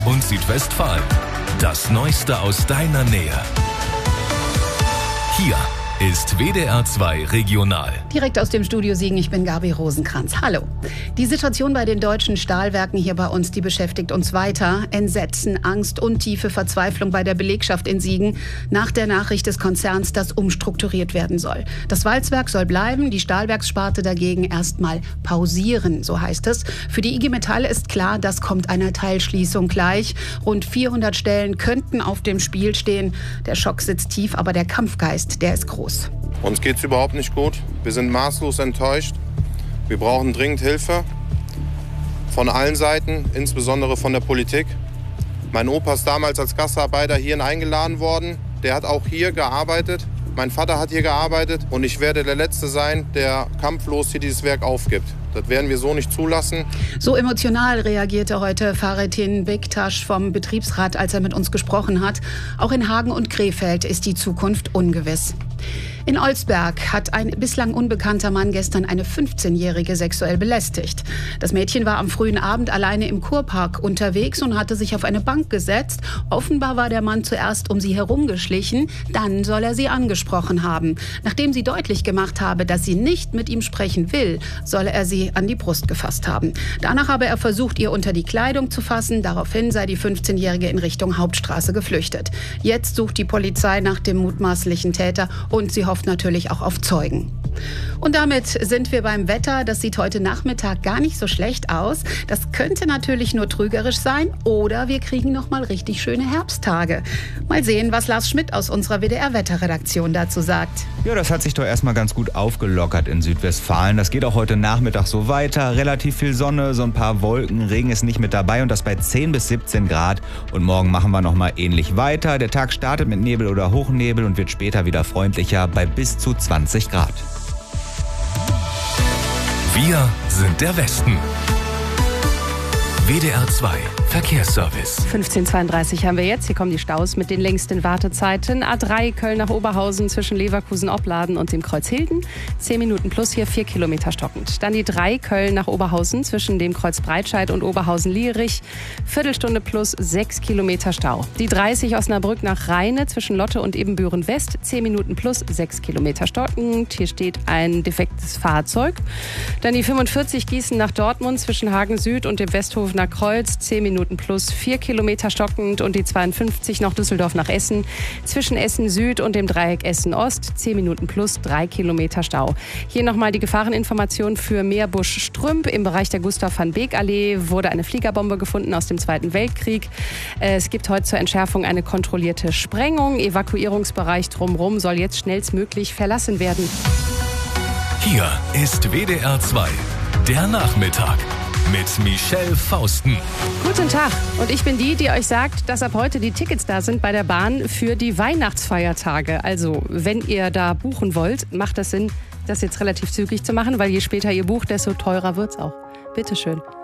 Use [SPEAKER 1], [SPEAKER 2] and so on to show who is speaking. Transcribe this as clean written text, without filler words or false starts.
[SPEAKER 1] und Südwestfalen. Das Neueste aus deiner Nähe. Hier ist WDR 2 Regional.
[SPEAKER 2] Direkt aus dem Studio Siegen, ich bin Gabi Rosenkranz. Hallo. Die Situation bei den deutschen Stahlwerken hier bei uns, die beschäftigt uns weiter. Entsetzen, Angst und tiefe Verzweiflung bei der Belegschaft in Siegen nach der Nachricht des Konzerns, dass umstrukturiert werden soll. Das Walzwerk soll bleiben, die Stahlwerkssparte dagegen erstmal pausieren, so heißt es. Für die IG Metall ist klar, das kommt einer Teilschließung gleich. Rund 400 Stellen könnten auf dem Spiel stehen. Der Schock sitzt tief, aber der Kampfgeist, der ist groß.
[SPEAKER 3] Uns geht's überhaupt nicht gut. Wir sind maßlos enttäuscht. Wir brauchen dringend Hilfe von allen Seiten, insbesondere von der Politik. Mein Opa ist damals als Gastarbeiter hierhin eingeladen worden. Der hat auch hier gearbeitet. Mein Vater hat hier gearbeitet und ich werde der Letzte sein, der kampflos hier dieses Werk aufgibt. Das werden wir so nicht zulassen.
[SPEAKER 2] So emotional reagierte heute Fahrettin Bektasch vom Betriebsrat, als er mit uns gesprochen hat. Auch in Hagen und Krefeld ist die Zukunft ungewiss. In Olsberg hat ein bislang unbekannter Mann gestern eine 15-Jährige sexuell belästigt. Das Mädchen war am frühen Abend alleine im Kurpark unterwegs und hatte sich auf eine Bank gesetzt. Offenbar war der Mann zuerst um sie herumgeschlichen, dann soll er sie angesprochen haben. Nachdem sie deutlich gemacht habe, dass sie nicht mit ihm sprechen will, soll er sie an die Brust gefasst haben. Danach habe er versucht, ihr unter die Kleidung zu fassen. Daraufhin sei die 15-Jährige in Richtung Hauptstraße geflüchtet. Jetzt sucht die Polizei nach dem mutmaßlichen Täter und sie hofft natürlich auch auf Zeugen. Und damit sind wir beim Wetter. Das sieht heute Nachmittag gar nicht so schlecht aus. Das könnte natürlich nur trügerisch sein oder wir kriegen noch mal richtig schöne Herbsttage. Mal sehen, was Lars Schmidt aus unserer WDR-Wetterredaktion dazu sagt.
[SPEAKER 4] Ja, das hat sich doch erstmal ganz gut aufgelockert in Südwestfalen. Das geht auch heute Nachmittag so weiter. Relativ viel Sonne, so ein paar Wolken, Regen ist nicht mit dabei und das bei 10 bis 17 Grad. Und morgen machen wir noch mal ähnlich weiter. Der Tag startet mit Nebel oder Hochnebel und wird später wieder freundlicher bei bis zu 20 Grad.
[SPEAKER 1] Wir sind der Westen. WDR 2 Verkehrsservice.
[SPEAKER 5] 15:32 haben wir jetzt. Hier kommen die Staus mit den längsten Wartezeiten. A3 Köln nach Oberhausen zwischen Leverkusen-Opladen und dem Kreuz Hilden. 10 Minuten plus, hier 4 Kilometer stockend. Dann die 3 Köln nach Oberhausen zwischen dem Kreuz Breitscheid und Oberhausen-Lierich. Viertelstunde plus, 6 Kilometer Stau. Die 30 Osnabrück nach Rheine zwischen Lotte und Ebenbüren West. 10 Minuten plus, 6 Kilometer stockend. Hier steht ein defektes Fahrzeug. Dann die 45 Gießen nach Dortmund zwischen Hagen Süd und dem Westhofener Kreuz. 10 Minuten plus, 4 Kilometer stockend. Und die 52 nach Düsseldorf nach Essen zwischen Essen Süd und dem Dreieck Essen Ost. 10 Minuten plus, 3 Kilometer Stau. Hier nochmal die Gefahreninformation für Meerbusch-Strümp. Im Bereich der Gustav-van-Beek-Allee wurde eine Fliegerbombe gefunden aus dem Zweiten Weltkrieg. Es gibt heute zur Entschärfung eine kontrollierte Sprengung. Evakuierungsbereich drumherum soll jetzt schnellstmöglich verlassen werden.
[SPEAKER 1] Hier ist WDR 2, der Nachmittag mit Michelle Fausten.
[SPEAKER 5] Guten Tag und ich bin die euch sagt, dass ab heute die Tickets da sind bei der Bahn für die Weihnachtsfeiertage. Also wenn ihr da buchen wollt, macht das Sinn, das jetzt relativ zügig zu machen, weil je später ihr bucht, desto teurer wird's auch. Bitteschön.